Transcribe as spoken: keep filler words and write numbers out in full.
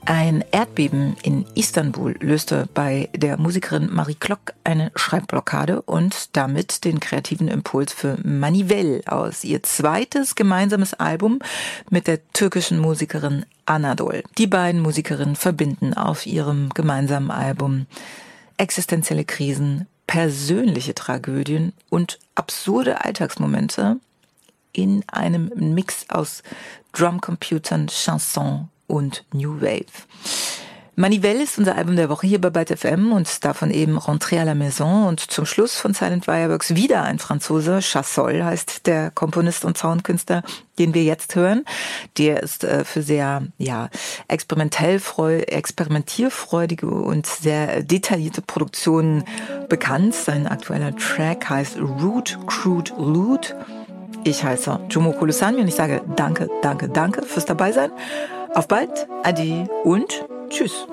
Ein Erdbeben in Istanbul löste bei der Musikerin Marie Klock eine Schreibblockade und damit den kreativen Impuls für Manivelle aus, ihr zweites gemeinsames Album mit der türkischen Musikerin Anadol. Die beiden Musikerinnen verbinden auf ihrem gemeinsamen Album existenzielle Krisen, persönliche Tragödien und absurde Alltagsmomente in einem Mix aus Drumcomputern, Chanson und New Wave. Manivelle ist unser Album der Woche hier bei Byte F M und davon eben Rentrée à la Maison und zum Schluss von Silent Fireworks wieder ein Franzose, Chassol heißt der Komponist und Soundkünstler, den wir jetzt hören. Der ist äh, für sehr ja experimentell freu, experimentierfreudige und sehr detaillierte Produktionen bekannt. Sein aktueller Track heißt Root Crude Loot. Ich heiße Jomo Kolosani und ich sage danke, danke, danke fürs Dabeisein. Auf bald, ade und tschüss.